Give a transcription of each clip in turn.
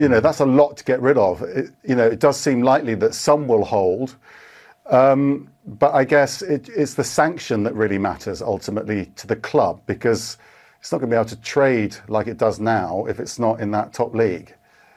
that's a lot to get rid of. It does seem likely that some will hold. But I guess it's the sanction that really matters ultimately to the club, because it's not going to be able to trade like it does now if it's not in that top league.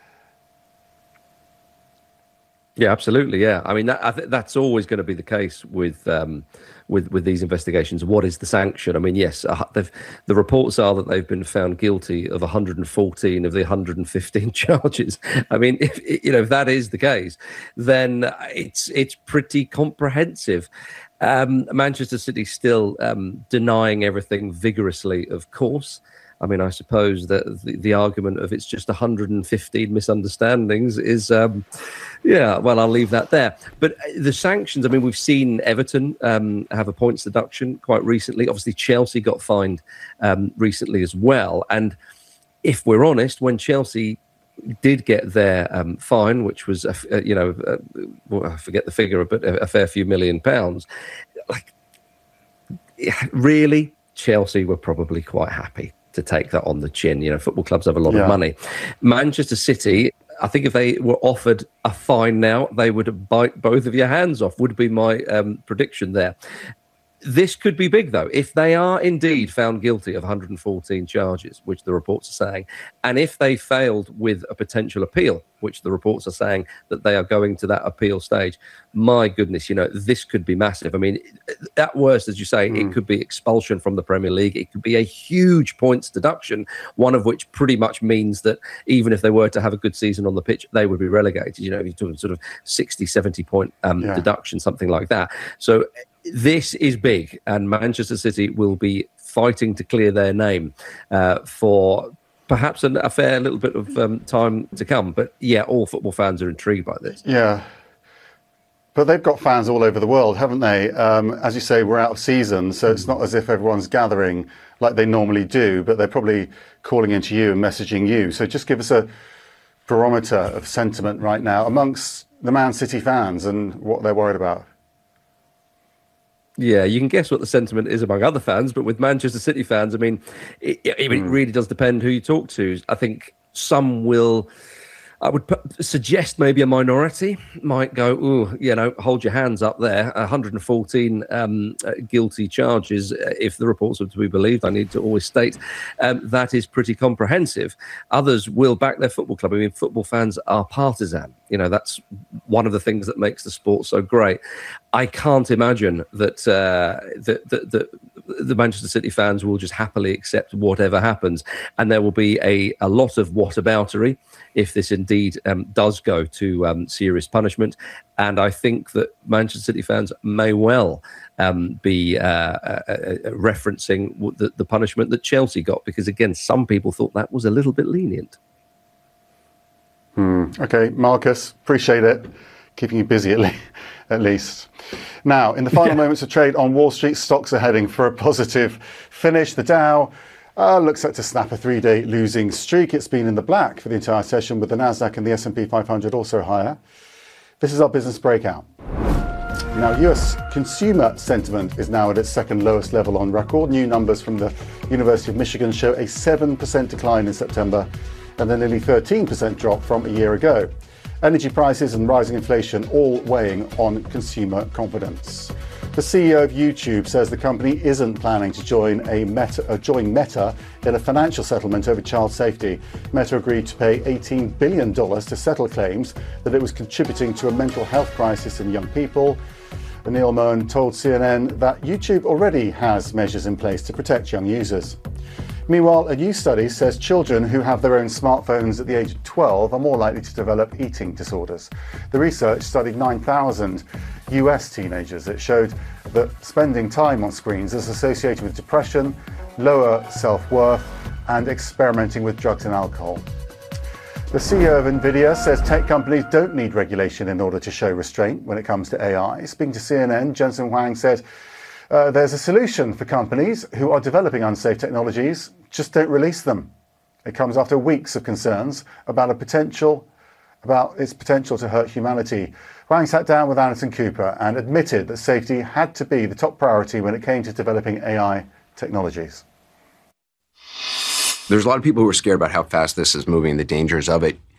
Yeah, absolutely. Yeah, I mean, I think that's always going to be the case with these investigations. What is the sanction? I mean, yes, the reports are that they've been found guilty of 114 of the 115 charges. I mean, if that is the case, then it's pretty comprehensive. Manchester City still denying everything vigorously, of course. I mean, I suppose that the argument of it's just 115 misunderstandings is, well, I'll leave that there. But the sanctions, I mean, we've seen Everton have a points deduction quite recently. Obviously, Chelsea got fined recently as well. And if we're honest, when Chelsea did get their fine, which was, I forget the figure, but a fair few £1 million, really, Chelsea were probably quite happy to take that on the chin. Football clubs have a lot of money. Manchester City, I think if they were offered a fine now, they would bite both of your hands off, would be my prediction there. This could be big, though, if they are indeed found guilty of 114 charges, which the reports are saying, and if they failed with a potential appeal, which the reports are saying that they are going to that appeal stage. My goodness, this could be massive. I mean, at worst, as you say, it could be expulsion from the Premier League. It could be a huge points deduction, one of which pretty much means that even if they were to have a good season on the pitch, they would be relegated. You're talking sort of 60, 70 point deduction, something like that. So this is big, and Manchester City will be fighting to clear their name for perhaps a fair little bit of time to come. But yeah, all football fans are intrigued by this. Yeah. But they've got fans all over the world, haven't they? As you say, we're out of season, so it's not as if everyone's gathering like they normally do, but they're probably calling into you and messaging you. So just give us a barometer of sentiment right now amongst the Man City fans and what they're worried about. Yeah, you can guess what the sentiment is among other fans, but with Manchester City fans, I mean, it really does depend who you talk to. I think some will, I would suggest maybe a minority might go, hold your hands up there. 114 guilty charges, if the reports are to be believed. I need to always state that is pretty comprehensive. Others will back their football club. I mean, football fans are partisan. That's one of the things that makes the sport so great. I can't imagine that the Manchester City fans will just happily accept whatever happens, and there will be a lot of whataboutery if this indeed does go to serious punishment. And I think that Manchester City fans may well be referencing the punishment that Chelsea got, because again, some people thought that was a little bit lenient. Okay, Marcus, appreciate it. Keeping you busy at least. Now, in the final moments of trade on Wall Street, stocks are heading for a positive finish. The Dow looks set to snap a 3-day losing streak. It's been in the black for the entire session, with the Nasdaq and the S&P 500 also higher. This is our business breakout. Now, US consumer sentiment is now at its second lowest level on record. New numbers from the University of Michigan show a 7% decline in September and a nearly 13% drop from a year ago. Energy prices and rising inflation all weighing on consumer confidence. The CEO of YouTube says the company isn't planning to join Meta in a financial settlement over child safety. Meta agreed to pay $18 billion to settle claims that it was contributing to a mental health crisis in young people. Neil Mohan told CNN that YouTube already has measures in place to protect young users. Meanwhile, a new study says children who have their own smartphones at the age of 12 are more likely to develop eating disorders. The research studied 9,000 US teenagers. It showed that spending time on screens is associated with depression, lower self-worth, and experimenting with drugs and alcohol. The CEO of Nvidia says tech companies don't need regulation in order to show restraint when it comes to AI. Speaking to CNN, Jensen Huang said, there's a solution for companies who are developing unsafe technologies, just don't release them. It comes after weeks of concerns about its potential to hurt humanity. Huang sat down with Anderson Cooper and admitted that safety had to be the top priority when it came to developing AI technologies. There's a lot of people who are scared about how fast this is moving, the dangers of it.